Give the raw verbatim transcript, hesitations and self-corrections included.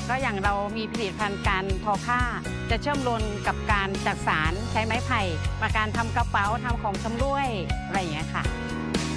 ก็อย่างเรามีผลิตภัณฑ์การทอผ้าจะเชื่อมโยงกับการจักสานใช้ไม้ไผ่มาการทำกระเป๋าทำของชำร่วยอะไรอย่างเงี้ยค่ะ